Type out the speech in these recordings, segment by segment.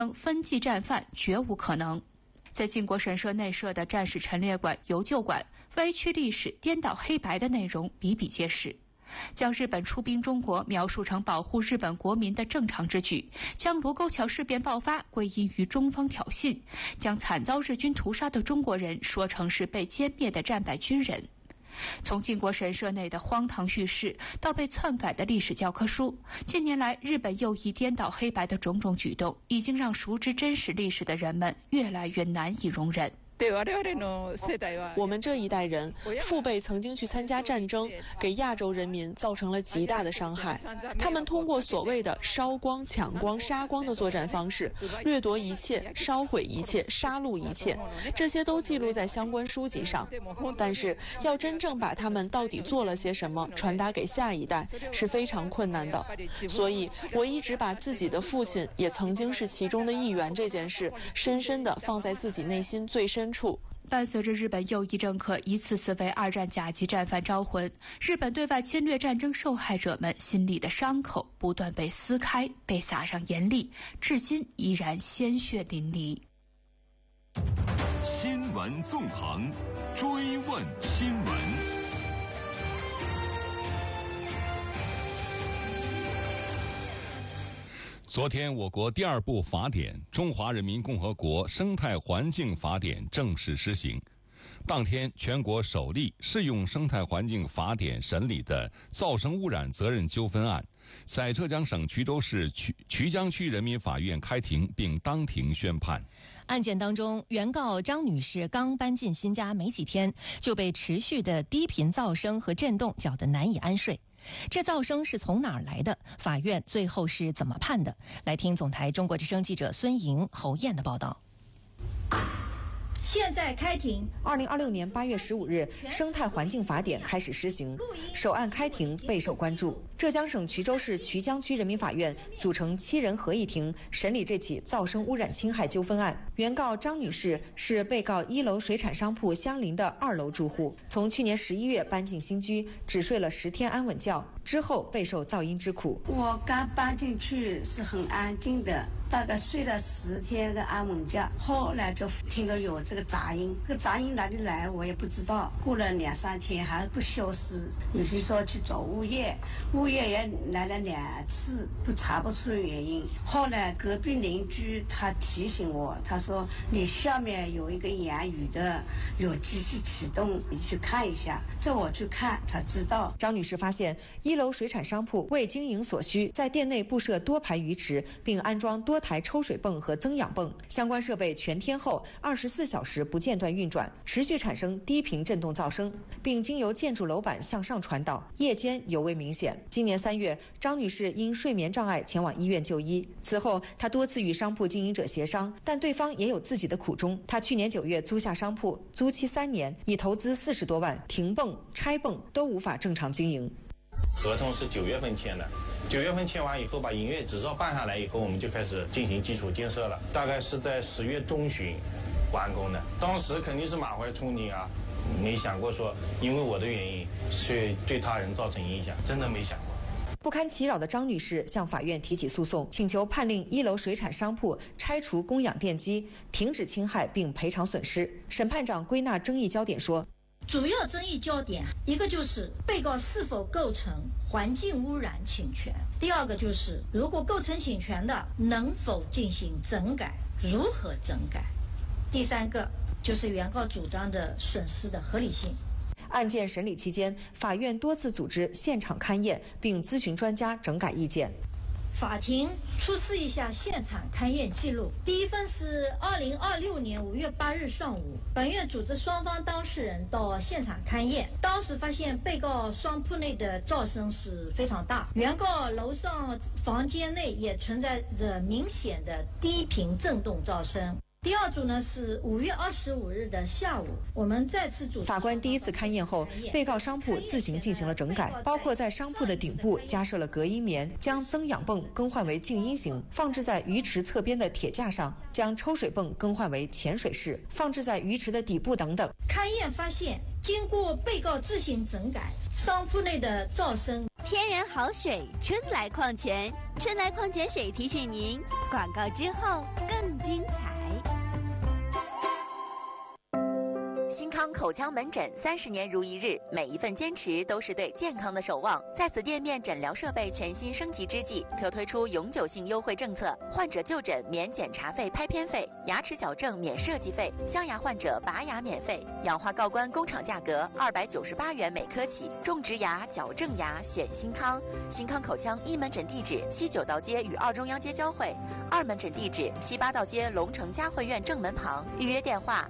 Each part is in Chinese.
分级战犯绝无可能。在靖国神社内设的战史陈列馆、游旧馆，歪曲历史、颠倒黑白的内容比比皆是，将日本出兵中国描述成保护日本国民的正常之举，将卢沟桥事变爆发归因于中方挑衅，将惨遭日军屠杀的中国人说成是被歼灭的战败军人。从靖国神社内的荒唐叙事到被篡改的历史教科书，近年来日本右翼颠倒黑白的种种举动，已经让熟知真实历史的人们越来越难以容忍。 我们这一代人，父辈曾经去参加战争，给亚洲人民造成了极大的伤害。他们通过所谓的烧光、抢光、杀光的作战方式，掠夺一切、烧毁一切、杀戮一切，这些都记录在相关书籍上。但是，要真正把他们到底做了些什么传达给下一代，是非常困难的。所以，我一直把自己的父亲也曾经是其中的一员这件事，深深地放在自己内心最深。 伴随着日本右翼政客一次次为二战甲级战犯招魂，日本对外侵略战争受害者们心里的伤口不断被撕开，被撒上盐粒，至今依然鲜血淋漓。 新闻纵横，追问新闻。昨天，我国第2部法典《中华人民共和国生态环境法典》正式施行。当天，全国首例适用生态环境法典审理的噪声污染责任纠纷案，在浙江省衢州市衢江区人民法院开庭，并当庭宣判。 案件当中，原告张女士刚搬进新家没几天，就被持续的低频噪声和震动搅得难以安睡。这噪声是从哪儿来的？法院最后是怎么判的？来听总台中国之声记者孙莹、侯燕的报道。 现在开庭。 2026年8月15日，生态环境法典开始施行，首案开庭备受关注。浙江省衢州市衢江区人民法院组成7人合议庭审理这起噪声污染侵害纠纷案。原告张女士是被告1楼水产商铺相邻的2楼住户，从去年11月搬进新居，只睡了10天安稳觉，之后备受噪音之苦。 我刚搬进去是很安静的，大概睡了10天的安稳觉，后来就听到有这个杂音，这个杂音哪里来我也不知道。过了2、3天还不消失，有些说去找物业，物业也来了2次，都查不出原因。后来隔壁邻居他提醒我，他说你下面有一个言语的有机器启动，你去看一下。这我去看才知道。 张女士发现1楼水产商铺为经营所需，在店内布设多排鱼池，并安装多台抽水泵和增氧泵，相关设备全天候24小时不间断运转，持续产生低频振动噪声，并经由建筑楼板向上传导，夜间尤为明显。今年3月，张女士因睡眠障碍前往医院就医，此后她多次与商铺经营者协商，但对方也有自己的苦衷。她去年9月租下商铺，租期3年，已投资40多万，停泵、拆泵都无法正常经营。 合同是9月份签的，9月份签完以后，把营业执照办下来以后，我们就开始进行基础建设了，大概是在10月中旬完工的。当时肯定是满怀憧憬啊，没想过说因为我的原因去对他人造成影响，真的没想过。 不堪其扰的张女士向法院提起诉讼，请求判令1楼水产商铺拆除供氧电机，停止侵害并赔偿损失。审判长归纳争议焦点说， 主要争议焦点一个就是被告是否构成环境污染侵权，第二个就是如果构成侵权的能否进行整改，如何整改，第三个就是原告主张的损失的合理性。 案件审理期间，法院多次组织现场勘验，并咨询专家整改意见。 法庭出示一下现场勘验记录。第一份是2026年5月8日上午，本院组织双方当事人到现场勘验，当时发现被告商铺内的噪声是非常大，原告楼上房间内也存在着明显的低频振动噪声。第二组呢是5月25日的下午，我们再次组织。 法官第一次勘验后，被告商铺自行进行了整改，包括在商铺的顶部加设了隔音棉，将增氧泵更换为静音型，放置在鱼池侧边的铁架上，将抽水泵更换为潜水式，放置在鱼池的底部等等。 勘验发现，经过被告自行整改，商铺内的噪声天然好水，春来矿泉。春来矿泉水提醒您，广告之后更精彩。 新康口腔门诊30年如一日，每一份坚持都是对健康的守望。在此店面诊疗设备全新升级之际，可推出永久性优惠政策：患者就诊免检查费、拍片费，牙齿矫正免设计费，镶牙患者拔牙免费，氧化锆关工厂价格298元每颗起。种植牙、矫正牙选新康。新康口腔一门诊地址西9道街与2中央街交汇，2门诊地址西8道街龙城嘉汇苑正门旁。预约电话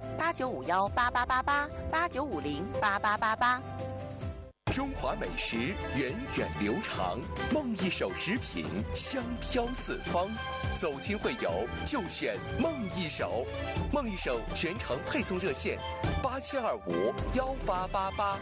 8951888889508888。 中华美食源远流长，梦一手食品香飘四方。走亲会友就选梦一手，梦一手全程配送热线87251888。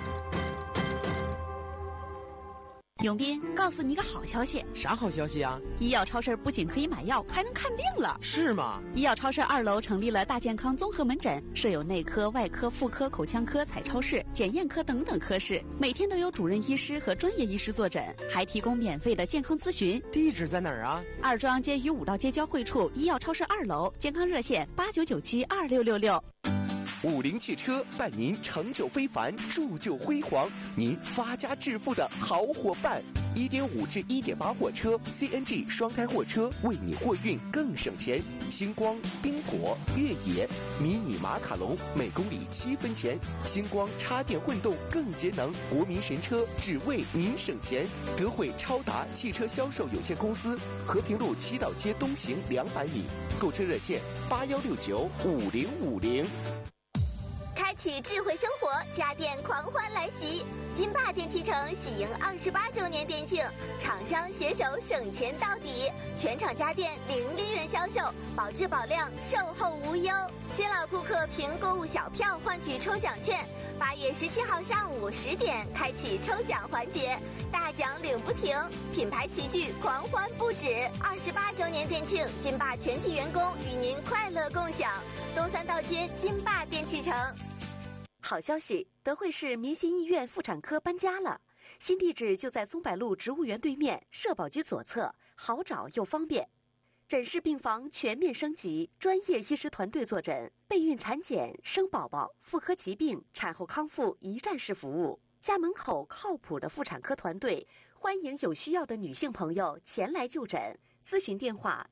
永斌，告诉你个好消息。 啥好消息啊？ 医药超市不仅可以买药，还能看病了。 是吗？ 医药超市2楼成立了大健康综合门诊，设有内科、外科、妇科、口腔科、彩超室、检验科等等科室，每天都有主任医师和专业医师坐诊，还提供免费的健康咨询。 地址在哪儿啊 ？2中央街与5道街交汇处，医药超市2楼，健康热线89972666。 50汽车伴您成就非凡，铸就辉煌，您发家致富的好伙伴。1.5至1.8货车 CNG 双胎货车，为你货运更省钱。星光、冰果、越野、迷你马卡龙每公里7分钱。星光插电混动更节能，国民神车，只为您省钱。德惠超达汽车销售有限公司，和平路7道街东行200米。购车热线81695050。 开启智慧生活，家电狂欢来袭！金霸电器城喜迎28周年店庆，厂商携手省钱到底，全场家电零利润销售，保质保量，售后无忧。新老顾客凭购物小票换取抽奖券，8月17号上午10点开启抽奖环节，大奖领不停，品牌齐聚，狂欢不止。28周年店庆，金霸全体员工与您快乐共享。东3道街金霸电器城。好消息，德惠市民心医院妇产科搬家了，新地址就在松柏路植物园对面，社保局左侧，好找又方便。诊室病房全面升级，专业医师团队坐诊，备孕产检、生宝宝、妇科疾病、产后康复一站式服务。家门口靠谱的妇产科团队，欢迎有需要的女性朋友前来就诊。咨询电话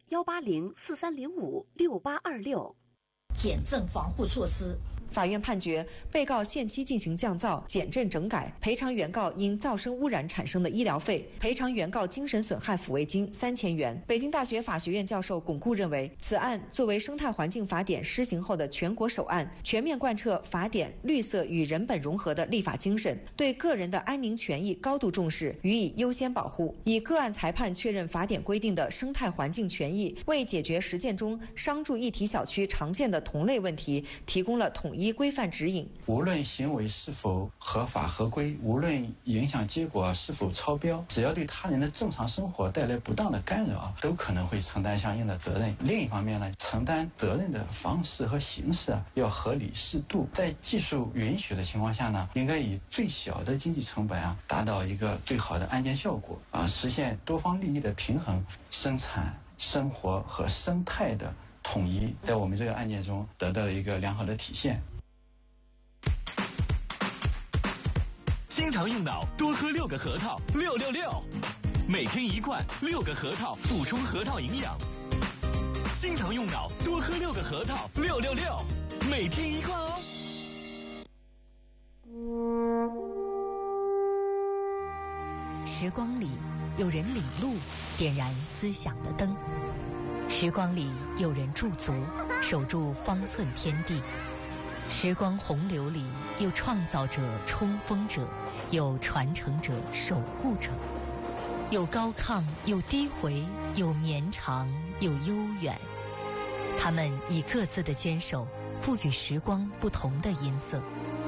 18043056826。 减震防护措施。 法院判决被告限期进行降噪、减震整改，赔偿原告因噪声污染产生的医疗费，赔偿原告精神损害抚慰金3000元。北京大学法学院教授巩固认为，此案作为生态环境法典施行后的全国首案，全面贯彻法典绿色与人本融合的立法精神，对个人的安宁权益高度重视，予以优先保护。以个案裁判确认法典规定的生态环境权益，为解决实践中商住一体小区常见的同类问题提供了统一规范指引。 无论行为是否合法合规，无论影响结果是否超标，只要对他人的正常生活带来不当的干扰，都可能会承担相应的责任。另一方面呢，承担责任的方式和形式要合理适度，在技术允许的情况下呢，应该以最小的经济成本达到一个最好的安全效果实现多方利益的平衡，生产、生活和生态的统一，在我们这个案件中得到了一个良好的体现。 经常用脑，多喝6个核桃，666，每天1罐，6个核桃补充核桃营养。经常用脑，多喝6个核桃，666，每天1罐哦。 时光里有人领路，点燃思想的灯；时光里有人驻足，守住方寸天地。时光洪流里有创造者、冲锋者，有传承者、守护者，有高亢，有低回，有绵长，有悠远。他们以各自的坚守，赋予时光不同的音色。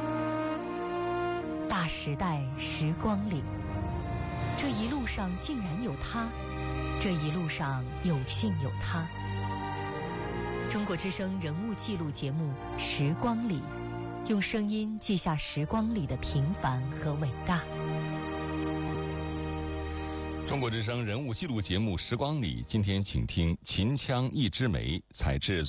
大时代时光里，这一路上竟然有他，这一路上有幸有他。中国之声人物记录节目《时光里》，用声音记下时光里的平凡和伟大。 中国之声人物记录节目《时光里》，今天请听秦腔一枝梅采制